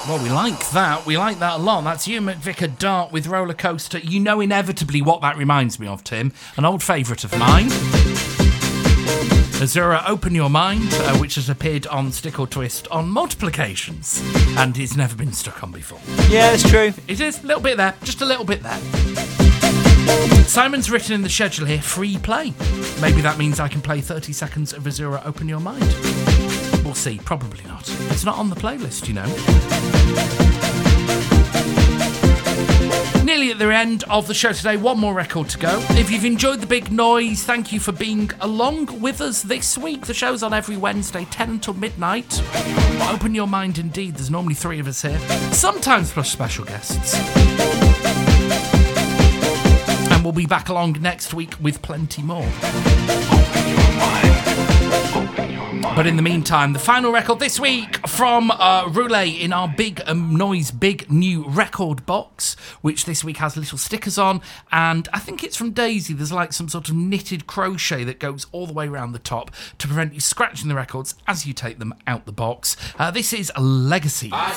Well, we like that. We like that a lot. That's Ewan McVicar Dart with Roller Coaster. You know inevitably what that reminds me of, Tim. An old favourite of mine. Azura, Open Your Mind, which has appeared on Stick or Twist on multiple occasions and it's never been stuck on before. Yeah, it's true. It is a little bit there, just a little bit there. Simon's written in the schedule here, free play. Maybe that means I can play 30 seconds of Azura, Open Your Mind. We'll see, probably not. It's not on the playlist, you know. Nearly at the end of the show today, one more record to go. If you've enjoyed the big noise, thank you for being along with us this week. The show's on every Wednesday, 10 until midnight. Open your mind indeed, there's normally 3 of us here. Sometimes plus special guests. And we'll be back along next week with plenty more. But in the meantime, the final record this week from Roulette in our Big Noise Big New Record box, which this week has little stickers on, and I think it's from Daisy. There's like some sort of knitted crochet that goes all the way around the top to prevent you scratching the records as you take them out the box. This is Legacy.